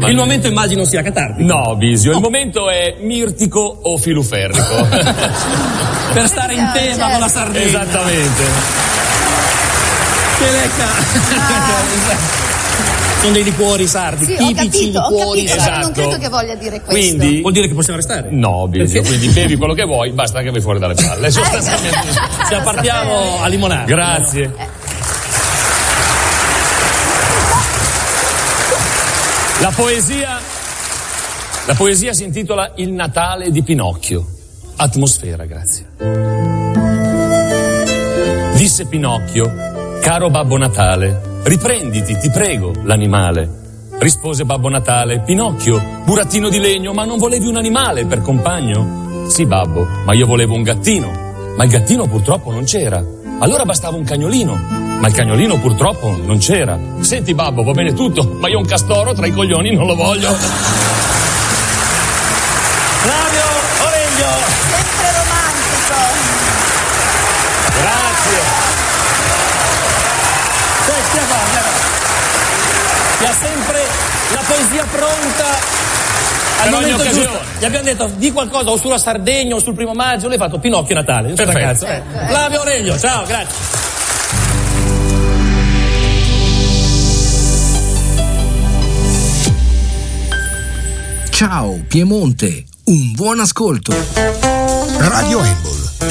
Il momento immagino sia catartico. No, Bisio, il momento è mirtico o filuferrico. Per stare in tema con la Sardegna. Esattamente. Che lecca. Sono dei liquori sardi, Sì, tipici liquori ho capito, sardi. non credo che voglia dire questo. Quindi Vuol dire che possiamo restare? no, Bisio, quindi bevi quello che vuoi, basta che vai fuori dalle palle. Sostanzialmente. Se partiamo a limonare. Grazie. La poesia si intitola Il Natale di Pinocchio. Atmosfera, grazie. Disse Pinocchio: caro Babbo Natale, riprenditi, ti prego, l'animale. Rispose Babbo Natale: Pinocchio, burattino di legno, ma non volevi un animale per compagno? Sì, babbo, ma io volevo un gattino. Ma il gattino purtroppo non c'era. Allora bastava un cagnolino, ma il cagnolino purtroppo non c'era. Senti babbo, va bene tutto, ma io un castoro tra i coglioni non lo voglio. Flavio Oreglio. Sempre romantico. Grazie. Che ha sempre la poesia pronta al Per ogni momento occasione. giusto. Gli abbiamo detto di qualcosa o sulla Sardegna o sul 1° maggio, lui ha fatto Pinocchio Natale. Giusto, Perfetto. ragazzi? Flavio Oreglio, ciao, grazie. Ciao Piemonte, un buon ascolto. Radio Embol